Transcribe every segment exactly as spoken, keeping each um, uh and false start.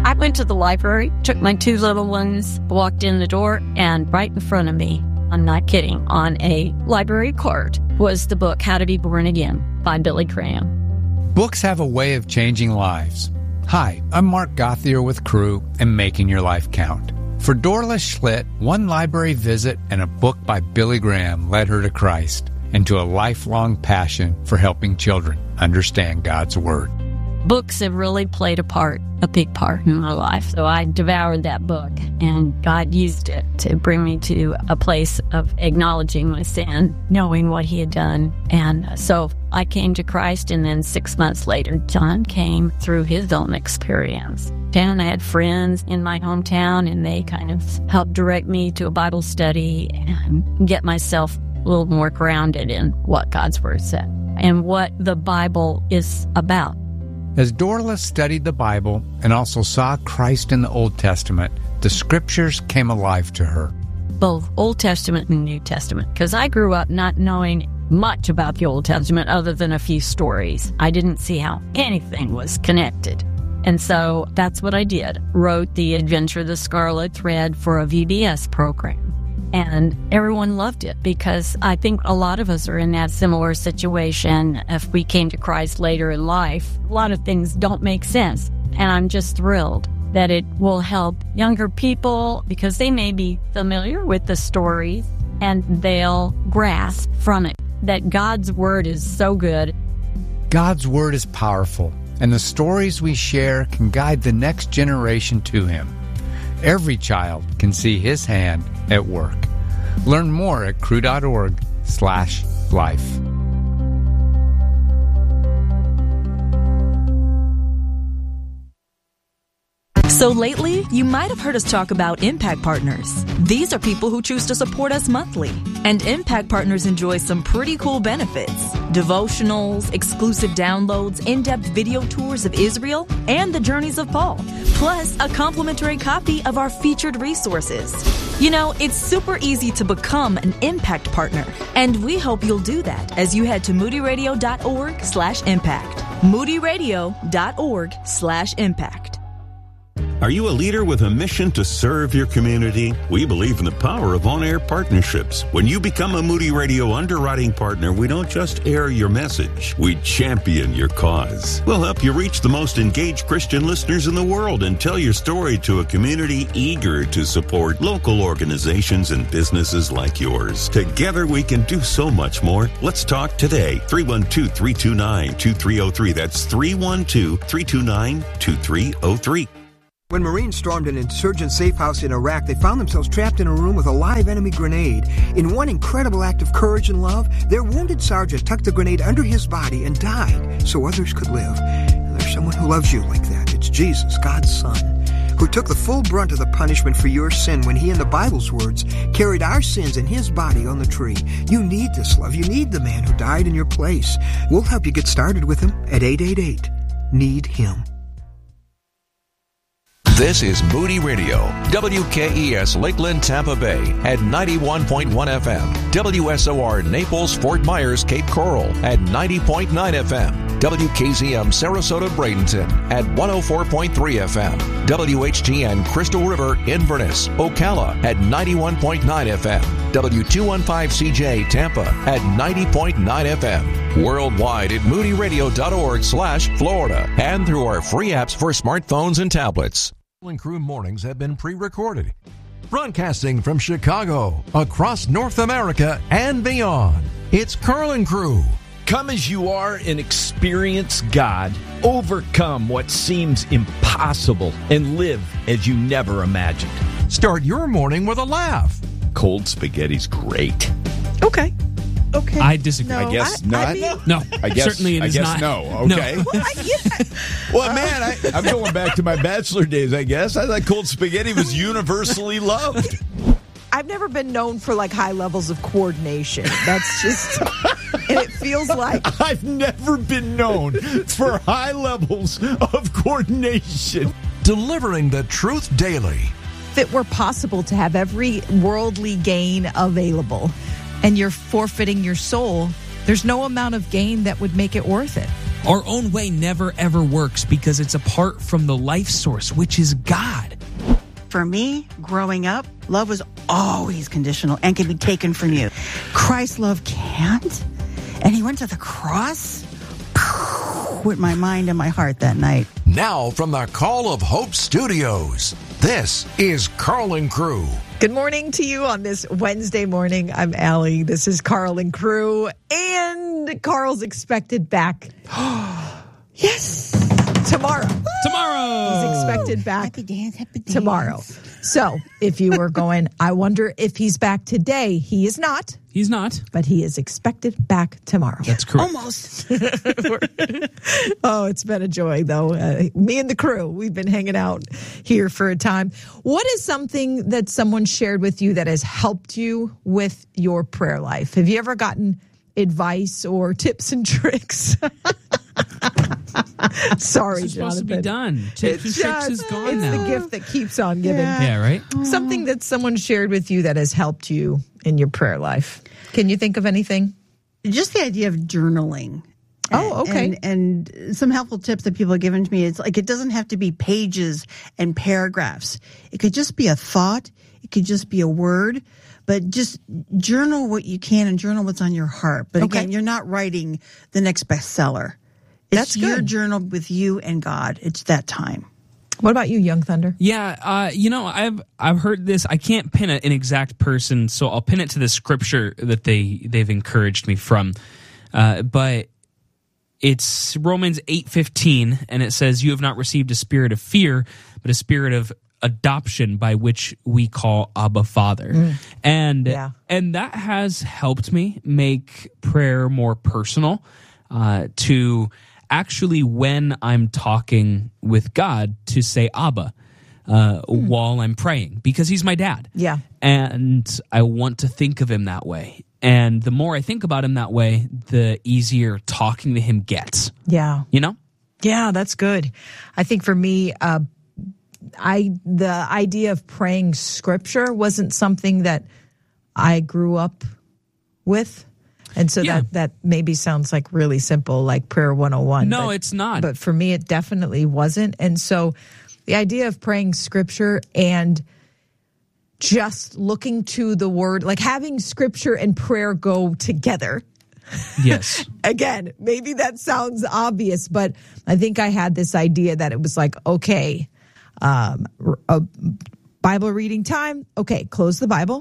I went to the library, took my two little ones, walked in the door, and right in front of me, I'm not kidding, on a library card was the book How to Be Born Again by Billy Graham. Books have a way of changing lives. Hi, I'm Mark Gothier with Crew and Making Your Life Count. For Dorla Schlitt, one library visit and a book by Billy Graham led her to Christ and to a lifelong passion for helping children understand God's Word. Books have really played a part, a big part in my life. So I devoured that book, and God used it to bring me to a place of acknowledging my sin, knowing what He had done. And so I came to Christ, and then six months later, John came through his own experience. And I had friends in my hometown, and they kind of helped direct me to a Bible study and get myself a little more grounded in what God's Word said and what the Bible is about. As Dorla studied the Bible and also saw Christ in the Old Testament, the Scriptures came alive to her. Both Old Testament and New Testament, because I grew up not knowing much about the Old Testament other than a few stories. I didn't see how anything was connected. And so that's what I did. Wrote The Adventure of the Scarlet Thread for a V B S program. And everyone loved it because I think a lot of us are in that similar situation. If we came to Christ later in life, a lot of things don't make sense. And I'm just thrilled that it will help younger people because they may be familiar with the stories and they'll grasp from it that God's Word is so good. God's Word is powerful, and the stories we share can guide the next generation to Him. Every child can see His hand at work. Learn more at crew.org slash life. So lately, you might have heard us talk about Impact Partners. These are people who choose to support us monthly. And Impact Partners enjoy some pretty cool benefits. Devotionals, exclusive downloads, in-depth video tours of Israel, and the journeys of Paul. Plus, a complimentary copy of our featured resources. You know, it's super easy to become an Impact Partner. And we hope you'll do that as you head to moodyradio.org slash impact. moodyradio.org slash impact. Are you a leader with a mission to serve your community? We believe in the power of on-air partnerships. When you become a Moody Radio underwriting partner, we don't just air your message, we champion your cause. We'll help you reach the most engaged Christian listeners in the world and tell your story to a community eager to support local organizations and businesses like yours. Together we can do so much more. Let's talk today. three one two, three two nine, two three zero three. That's three one two, three two nine, two three zero three. When Marines stormed an insurgent safe house in Iraq, they found themselves trapped in a room with a live enemy grenade. In one incredible act of courage and love, their wounded sergeant tucked the grenade under his body and died so others could live. And there's someone who loves you like that. It's Jesus, God's Son, who took the full brunt of the punishment for your sin when He, in the Bible's words, carried our sins in His body on the tree. You need this love. You need the man who died in your place. We'll help you get started with Him at eight eight eight, need him. This is Moody Radio, W K E S Lakeland, Tampa Bay at ninety-one point one F M, W S O R Naples, Fort Myers, Cape Coral at ninety point nine F M, W K Z M Sarasota, Bradenton at one oh four point three F M, W H T N Crystal River, Inverness, Ocala at ninety-one point nine F M, W two fifteen C J Tampa at ninety point nine F M, worldwide at moodyradio.org slash Florida, and through our free apps for smartphones and tablets. And Crew mornings have been pre-recorded. Broadcasting from Chicago, across North America and beyond, it's Carl and Crew. Come as you are and experience God. Overcome what seems impossible and live as you never imagined. Start your morning with a laugh. Cold spaghetti's great. Okay. Okay. I disagree. No, I guess I, not. I mean, no, I guess, certainly it I is guess not. no. Okay. No. well, I, yeah. Well, man, I, I'm going back to my bachelor days, I guess. I thought cold spaghetti was universally loved. I've never been known for like high levels of coordination. That's just, and it feels like I've never been known for high levels of coordination. Delivering the truth daily. if it were possible to have every worldly gain available and you're forfeiting your soul, there's no amount of gain that would make it worth it. Our own way never ever works because it's apart from the life source, which is God. For me, growing up, love was always conditional and can be taken from you. Christ's love can't. And he went to the cross with my mind and my heart that night. Now from the Call of Hope Studios, this is Carl and Crew. Good morning to you on this Wednesday morning. I'm Allie. This is Carl and Crew. And Carl's expected back. Yes. Tomorrow. Tomorrow. He's expected back Happy dance, happy dance. tomorrow. So if you were going, I wonder if he's back today. He is not. He's not. But he is expected back tomorrow. That's correct. Almost. Oh, it's been a joy, though. Uh, me and the crew, we've been hanging out here for a time. What is something that someone shared with you that has helped you with your prayer life? Have you ever gotten advice or tips and tricks? Sorry, It's supposed Jonathan. to be done. Tips and It's tricks just- is gone It's now. the gift that keeps on giving. Yeah. Yeah, right? Something that someone shared with you that has helped you in your prayer life. Can you think of anything? Just the idea of journaling. Oh, okay. And, and some helpful tips that people have given to me. It's like it doesn't have to be pages and paragraphs. It could just be a thought. It could just be a word. But just journal what you can and journal what's on your heart. But Okay. again, you're not writing the next bestseller. It's That's your good. journal with you and God. It's that time. What about you, Young Thunder? Yeah, uh, you know, I've I've heard this. I can't pin a, an exact person, so I'll pin it to the scripture that they they've encouraged me from. Uh, but it's Romans eight fifteen, and it says, "You have not received a spirit of fear, but a spirit of adoption, by which we call Abba, Father." And Yeah. and that has helped me make prayer more personal. Uh, to actually, when I'm talking with God, to say Abba uh, while I'm praying, because he's my dad. Yeah. And I want to think of him that way. And the more I think about him that way, the easier talking to him gets. Yeah. You know? Yeah, that's good. I think for me, uh, I the idea of praying scripture wasn't something that I grew up with. And so Yeah. that, that maybe sounds like really simple, like prayer one oh one. No, but, it's not. But for me, it definitely wasn't. And so the idea of praying scripture and just looking to the word, like having scripture and prayer go together. Yes. Again, maybe that sounds obvious, but I think I had this idea that it was like, okay, um, a Bible reading time. Okay, close the Bible.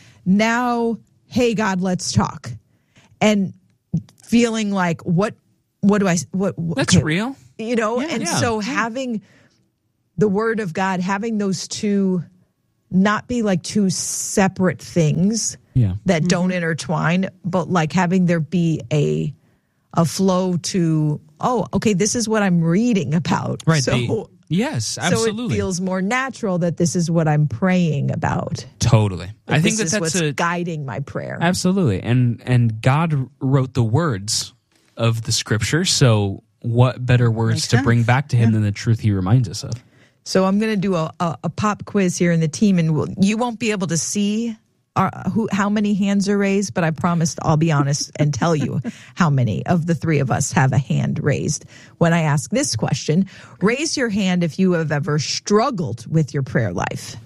Now, hey, God, let's talk. And feeling like, what, what do I, what, That's okay, real. you know? Yeah, and yeah. so having the word of God, having those two not be like two separate things Yeah. that don't intertwine, but like having there be a a flow to, oh, okay, this is what I'm reading about. Right. So, they- yes, absolutely. so it feels more natural that this is what I'm praying about. Totally. I think this that is that's what's a guiding my prayer. Absolutely. And and God wrote the words of the scripture, so what better words Makes to bring sense. back to him than the truth he reminds us of? So I'm going to do a, a, a pop quiz here in the team, and we'll, you won't be able to see our, who how many hands are raised, but I promised I'll be honest and tell you how many of the three of us have a hand raised when I ask this question. Raise your hand if you have ever struggled with your prayer life.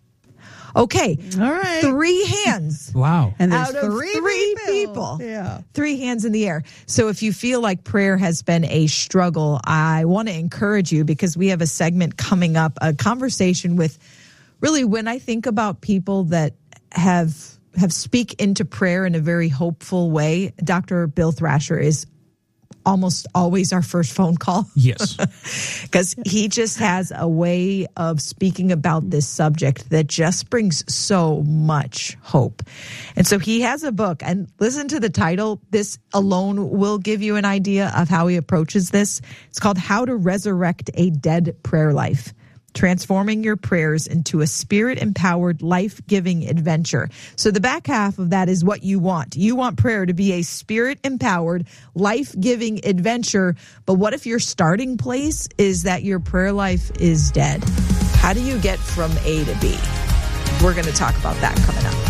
Okay. All right. Three hands. Wow. And there's Out of three, three people. people. Yeah. Three hands in the air. So if you feel like prayer has been a struggle, I want to encourage you because we have a segment coming up, a conversation with really when I think about people that have have speak into prayer in a very hopeful way, Doctor Bill Thrasher is almost always our first phone call. Yes. Because he just has a way of speaking about this subject that just brings so much hope. And so he has a book, and listen to the title. This alone will give you an idea of how he approaches this. It's called How to Resurrect a Dead Prayer Life. Transforming your prayers into a spirit-empowered, life-giving adventure. So the back half of that is what you want. You want prayer to be a spirit-empowered, life-giving adventure. But what if your starting place is that your prayer life is dead? How do you get from A to B? We're going to talk about that coming up.